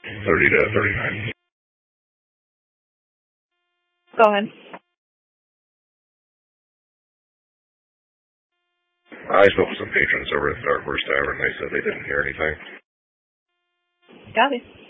30 to 39. Go ahead. I spoke with some patrons over at the Dark Horse Tavern. They said they didn't hear anything. Copy.